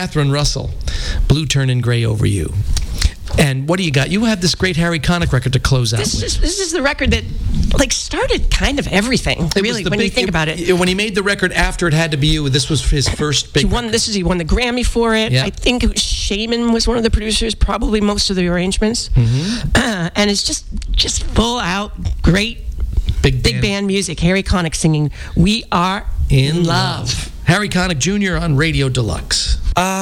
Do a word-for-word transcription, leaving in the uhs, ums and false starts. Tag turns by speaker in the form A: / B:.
A: Catherine Russell, Blue Turning Gray Over You. And what do you got? You have this great Harry Connick record to close out
B: This
A: with.
B: is this is the record that like started kind of everything.
A: It was
B: Really,
A: the
B: when
A: big-
B: you think about it.
A: When he made the record after It Had to Be You, this was his first big
B: He won.
A: record.
B: This is he won the Grammy for it.
A: Yeah.
B: I think it was Shaman was one of the producers, probably most of the arrangements.
A: Mm-hmm.
B: Uh, and it's just just full out great
A: big,
B: big band music. Harry Connick singing "We Are
A: in
B: in
A: love.
B: Love."
A: Harry Connick Junior on Radio Deluxe.
C: I